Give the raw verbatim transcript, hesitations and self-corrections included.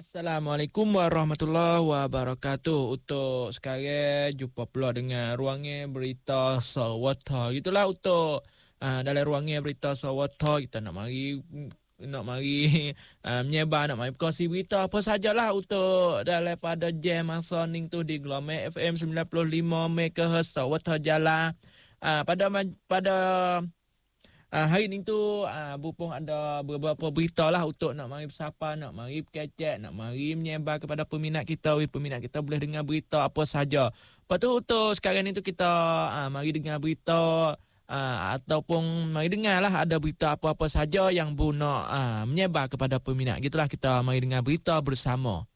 Assalamualaikum warahmatullahi wabarakatuh. Untuk sekarang jumpa pula dengan ruangnya berita Sawata. Gitulah untuk uh, dalam ruangnya berita Sawata kita nak mari nak mari uh, menyebar nak mari berkongsi berita apa sajalah untuk daripada jam masa ning tu di Gelombang F M sembilan puluh lima megahertz Sawata Jala. Uh, pada pada Uh, hari ni tu uh, Bupong ada beberapa berita lah untuk nak mari bersapa, nak mari berkecek, nak mari menyebar kepada peminat kita. We, peminat kita boleh dengar berita apa saja. Lepas tu untuk sekarang ni tu kita uh, mari dengar berita uh, ataupun mari dengar lah ada berita apa-apa saja yang Bu nak uh, menyebar kepada peminat. Gitulah kita mari dengar berita bersama.